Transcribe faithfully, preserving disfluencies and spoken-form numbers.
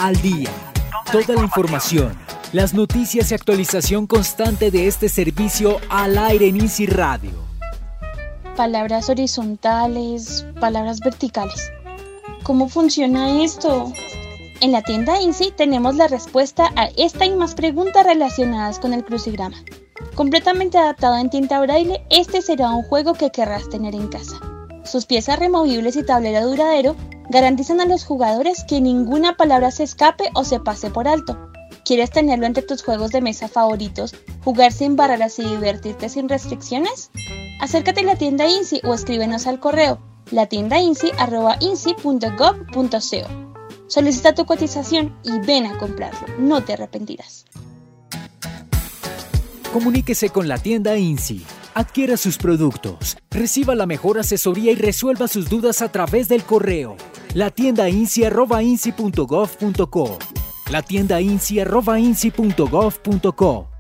al día. Toda la información, las noticias y actualización constante de este servicio al aire en INSI Radio. Palabras horizontales, palabras verticales. ¿Cómo funciona esto? En la tienda INSI tenemos la respuesta a esta y más preguntas relacionadas con el crucigrama. Completamente adaptado en tinta braille, este será un juego que querrás tener en casa. Sus piezas removibles y tablero duradero garantizan a los jugadores que ninguna palabra se escape o se pase por alto. ¿Quieres tenerlo entre tus juegos de mesa favoritos, jugar sin barreras y divertirte sin restricciones? Acércate a la tienda INSI o escríbenos al correo latiendainsi arroba insi punto gov punto co. Solicita tu cotización y ven a comprarlo, no te arrepentirás. Comuníquese con la tienda INSI, adquiera sus productos, reciba la mejor asesoría y resuelva sus dudas a través del correo latiendainsi arroba insi punto gov punto co. latiendainsi arroba insi punto gov punto co.